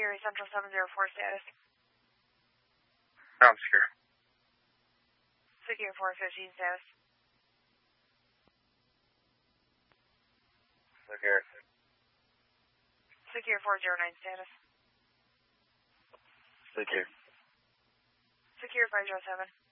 Erie Central 704 status. I'm secure. Secure 415 status. Secure. Secure 409 status. Secure. Secure 507.